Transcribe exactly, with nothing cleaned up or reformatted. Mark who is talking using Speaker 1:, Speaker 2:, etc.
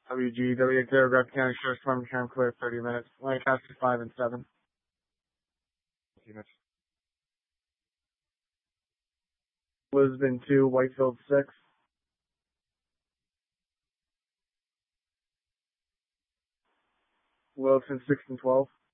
Speaker 1: W G, W X zero, Grafton County Sheriff's Department, Tram clear, thirty minutes. Lancaster five and seven. Units. Lisbon two, Whitefield six. Wilson six and twelve.